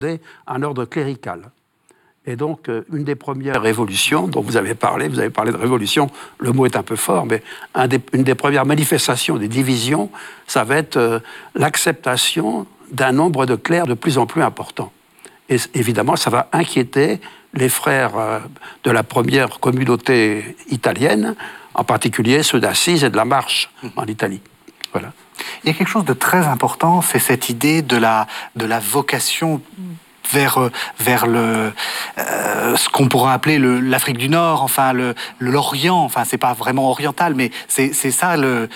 un ordre clérical. Et donc, une des premières révolutions dont vous avez parlé de révolution, le mot est un peu fort, mais une des premières manifestations des divisions, ça va être l'acceptation d'un nombre de clercs de plus en plus important. Et évidemment, ça va inquiéter les frères de la première communauté italienne, en particulier ceux d'Assise et de la Marche en Italie. Voilà. Il y a quelque chose de très important, c'est cette idée de la vocation vers ce qu'on pourrait appeler l'Afrique du Nord, enfin l'Orient, enfin c'est pas vraiment oriental, mais c'est ça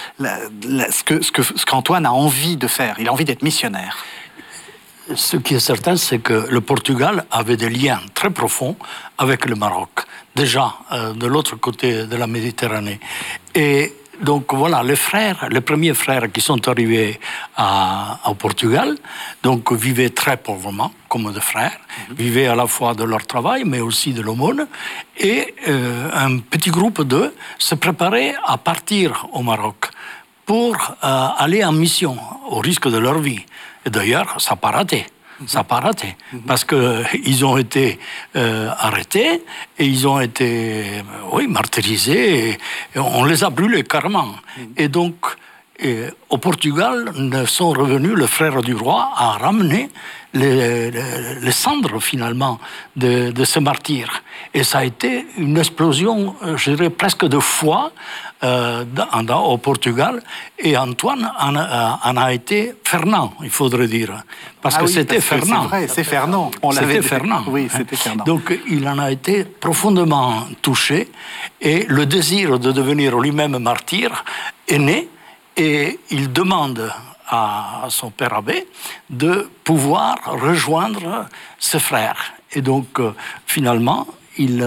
ce qu'Antoine a envie de faire. Il a envie d'être missionnaire. Ce qui est certain, c'est que le Portugal avait des liens très profonds avec le Maroc, déjà de l'autre côté de la Méditerranée. Et donc voilà, les premiers frères qui sont arrivés au Portugal, donc vivaient très pauvrement, comme des frères, vivaient à la fois de leur travail, mais aussi de l'aumône. Et un petit groupe d'eux se préparait à partir au Maroc pour aller en mission, au risque de leur vie. Et d'ailleurs, ça n'a pas raté. Ça n'a pas raté. Parce qu'ils ont été arrêtés et ils ont été martyrisés. Et on les a brûlés carrément. Et donc, au Portugal, sont revenus les frères du roi à ramener les cendres, finalement, de ce martyr. Et ça a été une explosion, je dirais, presque de foi au Portugal. Et Antoine en a été Fernand, il faudrait dire. Parce que c'était Fernand. C'est vrai, c'est Fernand. C'était Fernand. Oui, c'était Fernand. Donc, il en a été profondément touché. Et le désir de devenir lui-même martyr est né. Et il demande à son père abbé de pouvoir rejoindre ses frères. Et donc, finalement, il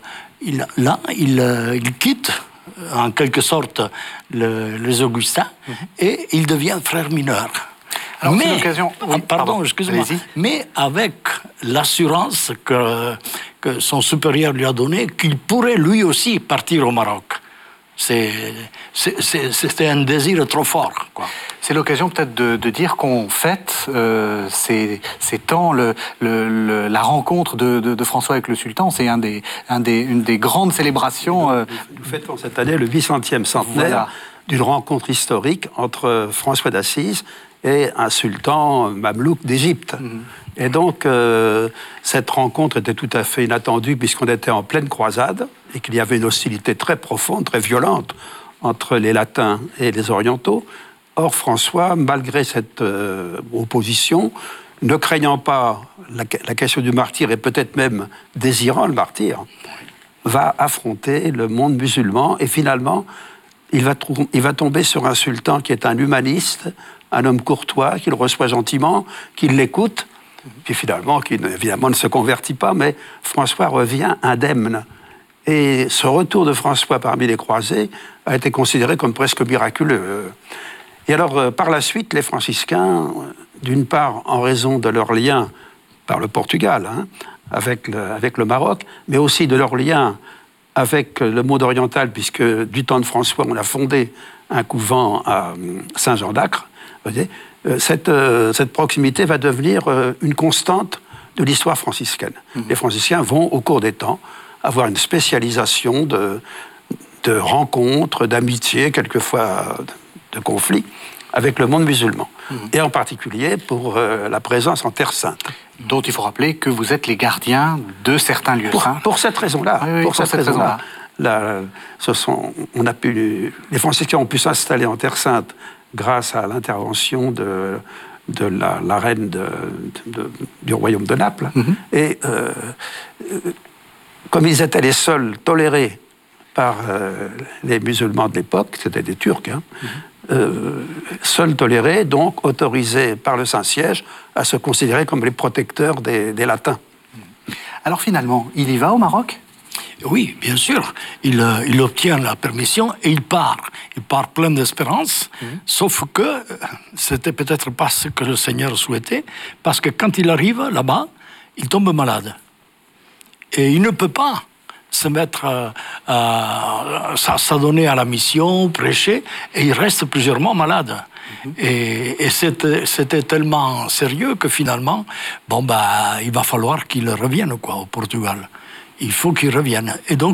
quitte, en quelque sorte, les Augustins, et il devient frère mineur. Alors, c'est l'occasion... Oui, pardon, excusez-moi. Mais avec l'assurance que son supérieur lui a donnée, qu'il pourrait lui aussi partir au Maroc. C'était un désir trop fort, quoi. C'est l'occasion peut-être de dire qu'on fête ces temps, la rencontre de François avec le sultan. C'est une des grandes célébrations. Nous fêtons cette année le 800e centenaire d'une rencontre historique entre François d'Assise et un sultan mamelouk d'Égypte. Et donc, cette rencontre était tout à fait inattendue puisqu'on était en pleine croisade et qu'il y avait une hostilité très profonde, très violente entre les Latins et les Orientaux. Or, François, malgré cette opposition, ne craignant pas la question du martyr et peut-être même désirant le martyr, va affronter le monde musulman et finalement, il va tomber sur un sultan qui est un humaniste, un homme courtois, qu'il reçoit gentiment, qu'il l'écoute, puis finalement, qui évidemment ne se convertit pas, mais François revient indemne. Et ce retour de François parmi les croisés a été considéré comme presque miraculeux. Et alors, par la suite, les franciscains, d'une part en raison de leur lien par le Portugal, avec le Maroc, mais aussi de leur lien avec le monde oriental, puisque du temps de François, on a fondé un couvent à Saint-Jean d'Acre, cette proximité va devenir une constante de l'histoire franciscaine. Les franciscains vont, au cours des temps, avoir une spécialisation de rencontres, d'amitiés, quelquefois de conflits, avec le monde musulman. Et en particulier pour la présence en Terre Sainte. Dont il faut rappeler que vous êtes les gardiens de certains lieux saints. Pour cette raison-là. Oui, pour cette raison-là. Les franciscains ont pu s'installer en Terre Sainte grâce à l'intervention de la reine du royaume de Naples. Et comme ils étaient les seuls tolérés par les musulmans de l'époque, c'était des Turcs, seuls tolérés, donc autorisés par le Saint-Siège à se considérer comme les protecteurs des Latins. Alors finalement, il y va au Maroc ? Oui, bien sûr. Il obtient la permission et il part. Il part plein d'espérance, sauf que c'était peut-être pas ce que le Seigneur souhaitait, parce que quand il arrive là-bas, il tombe malade. Et il ne peut pas se mettre s'adonner à la mission, prêcher, et il reste plusieurs mois malade. Et c'était tellement sérieux que finalement, il va falloir qu'il revienne au Portugal. Il faut qu'il revienne. Et donc,